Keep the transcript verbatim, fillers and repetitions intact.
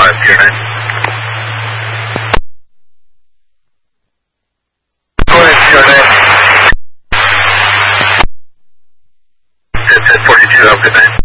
five, Pier nine. Go ahead, Pier nine. ten forty-two, have a good night.